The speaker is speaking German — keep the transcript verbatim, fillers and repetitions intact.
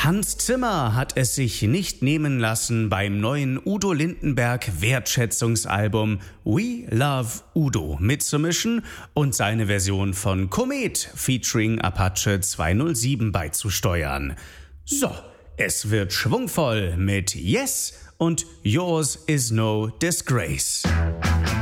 Hans Zimmer hat es sich nicht nehmen lassen, beim neuen Udo Lindenberg Wertschätzungsalbum We Love Udo mitzumischen und seine Version von Komet featuring Apache zweihundertsieben beizusteuern. So, es wird schwungvoll mit Yes und Yours is no disgrace.